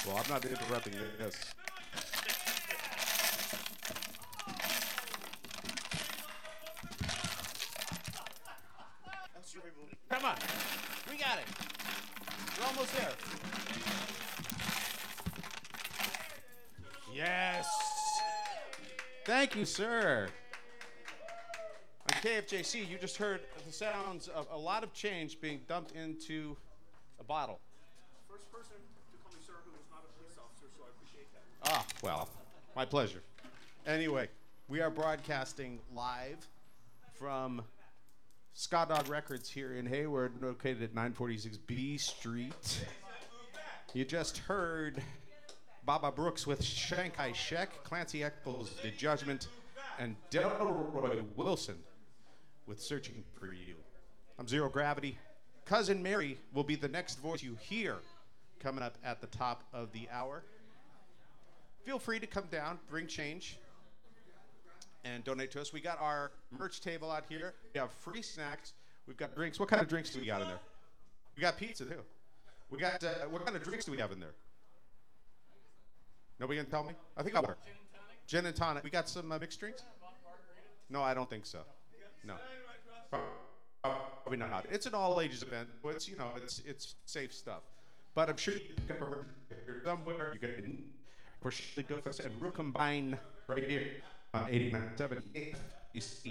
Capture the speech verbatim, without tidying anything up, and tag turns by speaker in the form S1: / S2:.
S1: Well, I'm not interrupting this. Come on. We got it. We're almost there. Yes. Thank you, sir. On K F J C, you just heard the sounds of a lot of change being dumped into a bottle.
S2: First person to call me sir who was not a police officer, so I appreciate that.
S1: Ah, well, my pleasure. Anyway, we are broadcasting live from Scott Dog Records here in Hayward, located at nine forty-six B Street. You just heard Baba Brooks with Shanghai Shek, Clancy Eccles, The Judgment, and Delroy Wilson with Searching for You. I'm Zero Gravity. Cousin Mary will be the next voice you hear coming up at the top of the hour. Feel free to come down, bring change, and donate to us. We got our merch table out here. We have free snacks. We've got drinks. What kind of drinks do we got in there? We got pizza, too. We got, uh, what kind of drinks do we have in there? Nobody can tell me? I think I'll order. Gin and tonic. We got some uh, mixed drinks? No, I don't think so. No. Probably not. It's an all ages event. It's, you know, it's it's safe stuff. But I'm sure you can cover somewhere. You can for sure go for and we'll combine right here on eighty-nine point seven.